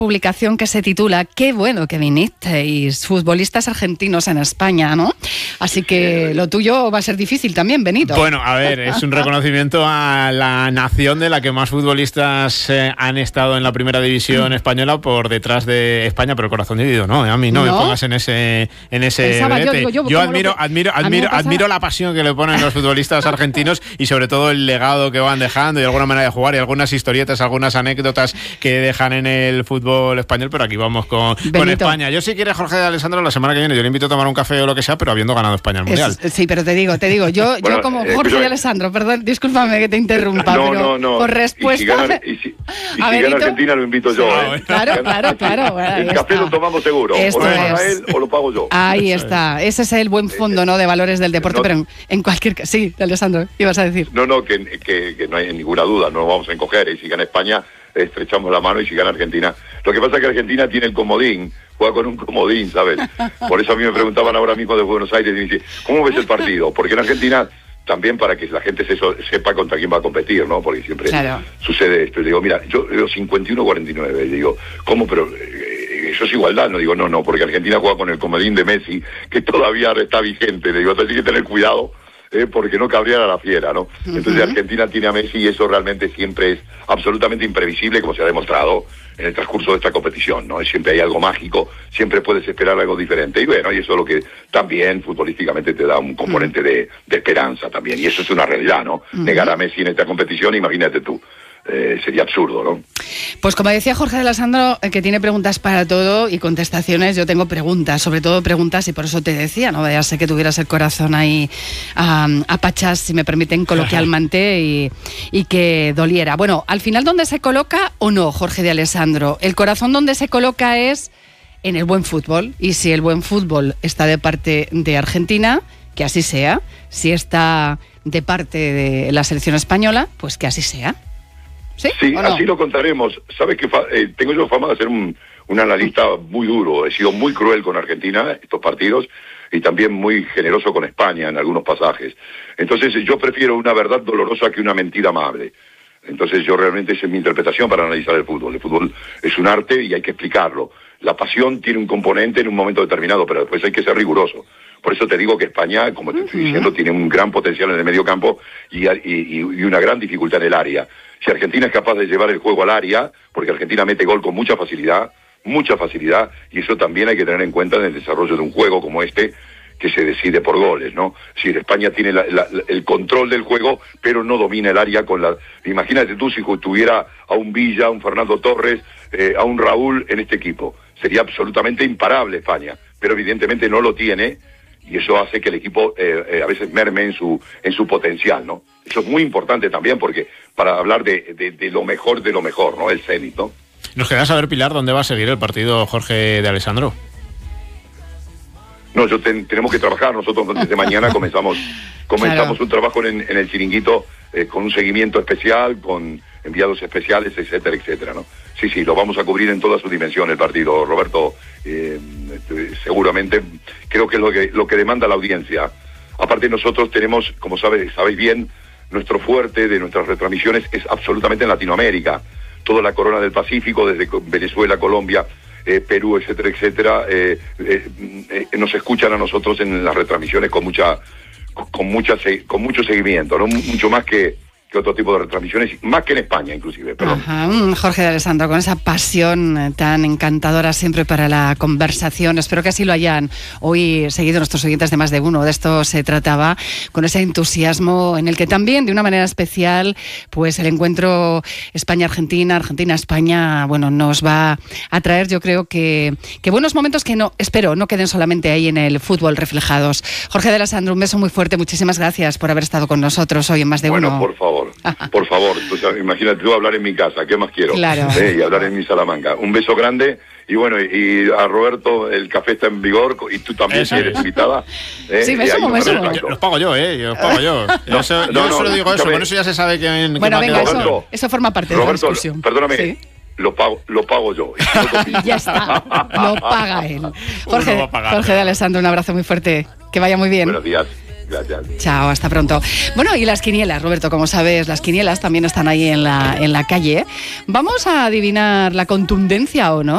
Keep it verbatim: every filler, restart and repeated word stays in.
Publicación que se titula "Qué bueno que vinisteis, futbolistas argentinos en España", ¿no? Así que lo tuyo va a ser difícil también, Benito. Bueno, a ver, es un reconocimiento a la nación de la que más futbolistas eh, han estado en la primera división española por detrás de España, pero el corazón dividido, no, a mí no, ¿no? Me pongas en ese en ese yo, digo, yo, yo admiro, lo... admiro, admiro, pasa... admiro la pasión que le ponen los futbolistas argentinos y sobre todo el legado que van dejando y alguna manera de jugar y algunas historietas, algunas anécdotas que dejan en el fútbol español, pero aquí vamos con, con España. Yo si quieres, Jorge de Alessandro, la semana que viene yo le invito a tomar un café o lo que sea, pero habiendo ganado España el Mundial. Es, sí, pero te digo, te digo, yo, bueno, yo como Jorge eh, de Alessandro, perdón, discúlpame que te interrumpa, no, pero no, no. por respuesta... Y si gana, y si, y si gana Argentina lo invito yo. Sí, ¿eh? Claro, claro, claro. Bueno, el café está. lo tomamos seguro. Esto o lo paga es. él o lo pago yo. Ahí está. Ese es el buen fondo, ¿no?, de valores del deporte, no, pero en, en cualquier caso... Sí, Alessandro, ibas a decir. No, no, que, que, que no hay ninguna duda, no nos vamos a encoger. Y si gana España, estrechamos la mano, y si gana Argentina... Lo que pasa es que Argentina tiene el comodín, juega con un comodín, ¿sabes? Por eso a mí me preguntaban ahora mismo de Buenos Aires, y me dice, ¿cómo ves el partido? Porque en Argentina, también para que la gente se so, sepa contra quién va a competir, ¿no? Porque siempre claro. sucede esto. Y digo, mira, yo digo cincuenta y uno a cuarenta y nueve, y digo, ¿cómo? Pero eh, eso es igualdad. No digo, no, no, porque Argentina juega con el comodín de Messi, que todavía está vigente. Le digo, entonces hay que tener cuidado, Eh, porque no cabría a la fiera, ¿no? Uh-huh. Entonces Argentina tiene a Messi y eso realmente siempre es absolutamente imprevisible, como se ha demostrado en el transcurso de esta competición, ¿no? Siempre hay algo mágico, siempre puedes esperar algo diferente, y bueno, y eso es lo que también futbolísticamente te da un componente uh-huh. de, de esperanza también, y eso es una realidad, ¿no? Uh-huh. Negar a Messi en esta competición, imagínate tú. Eh, sería absurdo, ¿no? Pues como decía Jorge de Alessandro, eh, que tiene preguntas para todo y contestaciones, yo tengo preguntas, sobre todo preguntas, y por eso te decía, no vaya a ser que tuvieras el corazón ahí um, a pachas, si me permiten coloquialmente, y, y que doliera. Bueno, al final, ¿dónde se coloca o no, Jorge de Alessandro? El corazón donde se coloca es en el buen fútbol, y si el buen fútbol está de parte de Argentina, que así sea. Si está de parte de la selección española, pues que así sea. Sí, sí, no? Así lo contaremos. Sabes que eh, tengo yo fama de ser un, un analista muy duro. He sido muy cruel con Argentina estos partidos y también muy generoso con España en algunos pasajes. Entonces yo prefiero una verdad dolorosa que una mentira amable. Entonces yo realmente esa es mi interpretación para analizar el fútbol. El fútbol es un arte y hay que explicarlo. La pasión tiene un componente en un momento determinado, pero después hay que ser riguroso. Por eso te digo que España, como te estoy diciendo, tiene un gran potencial en el medio campo y, y, y una gran dificultad en el área. Si Argentina es capaz de llevar el juego al área, porque Argentina mete gol con mucha facilidad, mucha facilidad, y eso también hay que tener en cuenta en el desarrollo de un juego como este, que se decide por goles, ¿no? Si España tiene la, la, el control del juego, pero no domina el área con la... Imagínate tú si tuviera a un Villa, a un Fernando Torres, eh, a un Raúl en este equipo. Sería absolutamente imparable España, pero evidentemente no lo tiene, y eso hace que el equipo eh, eh, a veces merme en su en su potencial, ¿no? Eso es muy importante también, porque para hablar de, de, de lo mejor de lo mejor, ¿no? El cenit, ¿no? Nos queda saber, Pilar, ¿dónde va a seguir el partido Jorge de Alessandro? No, yo ten, tenemos que trabajar. Nosotros desde mañana comenzamos comenzamos claro. un trabajo en, en el chiringuito eh, con un seguimiento especial, con enviados especiales, etcétera, etcétera, ¿no? Sí, sí, lo vamos a cubrir en toda su dimensión el partido, Roberto. Eh, seguramente creo que es lo que lo que demanda la audiencia. Aparte nosotros tenemos, como sabéis, sabéis bien, nuestro fuerte de nuestras retransmisiones es absolutamente en Latinoamérica. Toda la corona del Pacífico, desde Venezuela, Colombia, eh, Perú, etcétera, etcétera, eh, eh, eh, nos escuchan a nosotros en las retransmisiones con mucha, con mucha, con mucho seguimiento, ¿no? Mucho más que que otro tipo de retransmisiones, más que en España inclusive. Perdón. Ajá. Jorge de Alessandro, con esa pasión tan encantadora siempre para la conversación, espero que así lo hayan hoy seguido nuestros oyentes de Más de Uno. De esto se trataba, con ese entusiasmo en el que también, de una manera especial, pues el encuentro España-Argentina, Argentina-España, bueno, nos va a traer, yo creo que, que buenos momentos que no, espero, no queden solamente ahí en el fútbol reflejados. Jorge de Alessandro, un beso muy fuerte, muchísimas gracias por haber estado con nosotros hoy en Más de bueno, Uno. Por favor. Por favor, pues, imagínate tú hablar en mi casa, ¿qué más quiero? Claro. Eh, y hablar en mi Salamanca. Un beso grande, y bueno, y, y a Roberto, el café está en vigor, y tú también, si eres invitada. Eh, sí, me sumo, me sumo. Los pago yo, ¿eh? Yo los pago yo. No, eso, no, yo no, solo no, digo eso, escúchame. con eso ya se sabe quién... Bueno, quién venga, va a quedar. eso, eso forma parte Roberto, de la discusión. Perdóname. Sí. Lo pago, lo pago yo. Ya está, lo paga él. Jorge, Jorge de Alessandro, un abrazo muy fuerte. Que vaya muy bien. Buenos días. Gracias. Chao, hasta pronto. Bueno, y las quinielas, Roberto, como sabes, las quinielas también están ahí en la, en la calle. ¿Vamos a adivinar la contundencia o no?